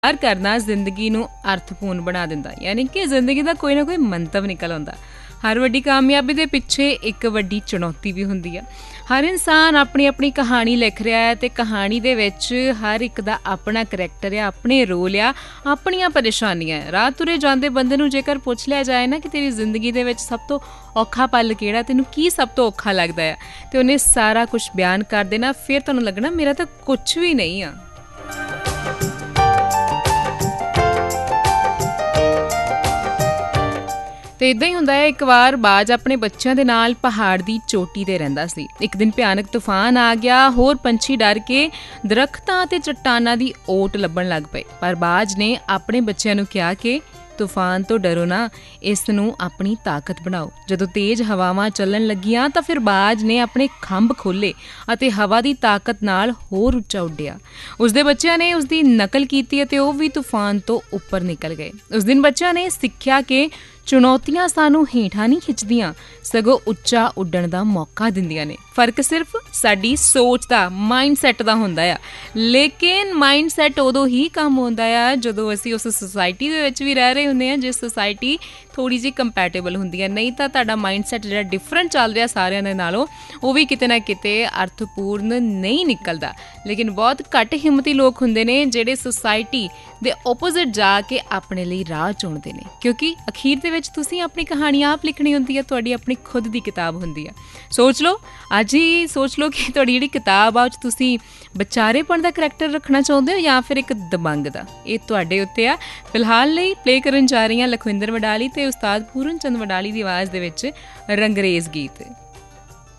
ਪਿਆਰ ਕਰਨਾ ਜ਼ਿੰਦਗੀ ਨੂੰ ਅਰਥਪੂਰਨ ਬਣਾ ਦਿੰਦਾ, ਯਾਨੀ ਕਿ ਜ਼ਿੰਦਗੀ ਦਾ ਕੋਈ ਨਾ ਕੋਈ ਮੰਤਵ ਨਿਕਲ ਆਉਂਦਾ। ਹਰ ਵੱਡੀ ਕਾਮਯਾਬੀ ਦੇ ਪਿੱਛੇ ਇੱਕ ਵੱਡੀ ਚੁਣੌਤੀ ਵੀ ਹੁੰਦੀ ਆ। ਹਰ ਇਨਸਾਨ ਆਪਣੀ ਆਪਣੀ ਕਹਾਣੀ ਲਿਖ ਰਿਹਾ ਹੈ ਅਤੇ ਕਹਾਣੀ ਦੇ ਵਿੱਚ ਹਰ ਇੱਕ ਦਾ ਆਪਣਾ ਕਰੈਕਟਰ ਆ, ਆਪਣੇ ਰੋਲ ਆ, ਆਪਣੀਆਂ ਪਰੇਸ਼ਾਨੀਆਂ। ਰਾਹ ਤੁਰੇ ਜਾਂਦੇ ਬੰਦੇ ਨੂੰ ਜੇਕਰ ਪੁੱਛ ਲਿਆ ਜਾਏ ਨਾ ਕਿ ਤੇਰੀ ਜ਼ਿੰਦਗੀ ਦੇ ਵਿੱਚ ਸਭ ਤੋਂ ਔਖਾ ਪਲ ਕਿਹੜਾ, ਤੈਨੂੰ ਕੀ ਸਭ ਤੋਂ ਔਖਾ ਲੱਗਦਾ ਆ, ਅਤੇ ਉਹਨੇ ਸਾਰਾ ਕੁਛ ਬਿਆਨ ਕਰ ਦੇਣਾ। ਫਿਰ ਤੁਹਾਨੂੰ ਲੱਗਣਾ ਮੇਰਾ ਤਾਂ ਕੁਛ ਵੀ ਨਹੀਂ ਆ। ਤੇ ਇੱਦਾਂ ਹੀ ਹੁੰਦਾ ਹੈ। ਇੱਕ ਵਾਰ ਬਾਜ ਆਪਣੇ ਬੱਚਿਆਂ ਦੇ ਨਾਲ ਪਹਾੜ ਦੀ ਚੋਟੀ 'ਤੇ ਰਹਿੰਦਾ ਸੀ। ਇੱਕ ਦਿਨ ਭਿਆਨਕ ਤੂਫਾਨ ਆ ਗਿਆ। ਹੋਰ ਪੰਛੀ ਡਰ ਕੇ ਦਰੱਖਤਾਂ ਅਤੇ ਚੱਟਾਨਾਂ ਦੀ ਓਟ ਲੱਭਣ ਲੱਗ ਪਏ, ਪਰ ਬਾਜ ਨੇ ਆਪਣੇ ਬੱਚਿਆਂ ਨੂੰ ਕਿਹਾ ਕਿ ਤੂਫਾਨ ਤੋਂ ਡਰੋ ਨਾ, ਇਸ ਨੂੰ ਆਪਣੀ ਤਾਕਤ ਬਣਾਓ। ਜਦੋਂ ਤੇਜ਼ ਹਵਾਵਾਂ ਚੱਲਣ ਲੱਗੀਆਂ ਤਾਂ ਫਿਰ ਬਾਜ ਨੇ ਆਪਣੇ ਖੰਭ ਖੋਲ੍ਹੇ ਅਤੇ ਹਵਾ ਦੀ ਤਾਕਤ ਨਾਲ ਹੋਰ ਉੱਚਾ ਉੱਡਿਆ। ਉਸਦੇ ਬੱਚਿਆਂ ਨੇ ਉਸਦੀ ਨਕਲ ਕੀਤੀ ਅਤੇ ਉਹ ਵੀ ਤੂਫਾਨ ਤੋਂ ਉੱਪਰ ਨਿਕਲ ਗਏ। ਉਸ ਦਿਨ ਬੱਚਿਆਂ ਨੇ ਸਿੱਖਿਆ ਕਿ ਚੁਣੌਤੀਆਂ ਸਾਨੂੰ ਹੇਠਾਂ ਨਹੀਂ ਖਿੱਚਦੀਆਂ, ਸਗੋਂ ਉੱਚਾ ਉੱਡਣ ਦਾ ਮੌਕਾ ਦਿੰਦੀਆਂ ਨੇ। ਫਰਕ ਸਿਰਫ ਸਾਡੀ ਸੋਚ ਦਾ, ਮਾਈਂਡ ਸੈੱਟ ਦਾ ਹੁੰਦਾ ਆ। ਲੇਕਿਨ ਮਾਈਂਡ ਸੈੱਟ ਉਦੋਂ ਹੀ ਕੰਮ ਆਉਂਦਾ ਆ ਜਦੋਂ ਅਸੀਂ ਉਸ ਸੁਸਾਇਟੀ ਦੇ ਵਿੱਚ ਵੀ ਰਹਿ ਰਹੇ ਹੁੰਦੇ ਹਾਂ ਜਿਸ ਸੁਸਾਇਟੀ ਥੋੜ੍ਹੀ ਜਿਹੀ ਕੰਪੈਟੇਬਲ ਹੁੰਦੀ ਹੈ। ਨਹੀਂ ਤਾਂ ਤੁਹਾਡਾ ਮਾਈਂਡ ਸੈੱਟ ਜਿਹੜਾ ਡਿਫਰੈਂਟ ਚੱਲ ਰਿਹਾ ਸਾਰਿਆਂ ਦੇ ਨਾਲੋਂ, ਉਹ ਵੀ ਕਿਤੇ ਨਾ ਕਿਤੇ ਅਰਥਪੂਰਨ ਨਹੀਂ ਨਿਕਲਦਾ। ਲੇਕਿਨ ਬਹੁਤ ਘੱਟ ਹਿੰਮਤੀ ਲੋਕ ਹੁੰਦੇ ਨੇ ਜਿਹੜੇ ਸੁਸਾਇਟੀ ਦੇ ਓਪੋਜ਼ਿਟ ਜਾ ਕੇ ਆਪਣੇ ਲਈ ਰਾਹ ਚੁਣਦੇ ਨੇ, ਕਿਉਂਕਿ ਅਖੀਰ ਦੇ ਵਿੱਚ ਤੁਸੀਂ ਆਪਣੀ ਕਹਾਣੀ ਆਪ ਲਿਖਣੀ ਹੁੰਦੀ ਹੈ। ਤੁਹਾਡੀ ਆਪਣੀ ਖੁਦ ਦੀ ਕਿਤਾਬ ਹੁੰਦੀ ਆ। ਸੋਚ ਲਓ, ਅੱਜ ਹੀ ਸੋਚ ਲਓ ਕਿ ਤੁਹਾਡੀ ਜਿਹੜੀ ਕਿਤਾਬ ਆ ਉਹ 'ਚ ਤੁਸੀਂ ਵਿਚਾਰੇਪਣ ਦਾ ਕਰੈਕਟਰ ਰੱਖਣਾ ਚਾਹੁੰਦੇ ਹੋ ਜਾਂ ਫਿਰ ਇੱਕ ਦਬੰਗ ਦਾ। ਇਹ ਤੁਹਾਡੇ ਉੱਤੇ ਆ। ਫਿਲਹਾਲ ਲਈ ਪਲੇ ਕਰਨ ਜਾ ਰਹੀ ਹਾਂ ਲਖਵਿੰਦਰ ਵਡਾਲੀ ਤੇ ਉਸਤਾਦ ਪੂਰਨ ਚੰਦ ਵਡਾਲੀ ਦੀ ਆਵਾਜ਼ ਦੇ ਵਿੱਚ ਰੰਗਰੇਜ਼ ਗੀਤ।